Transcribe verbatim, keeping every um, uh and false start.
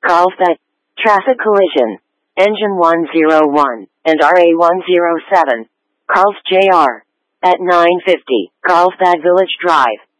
Carlsbad. Traffic collision. Engine one oh one and R A one oh seven. Carls J R. At nine fifty, Carlsbad Village Drive.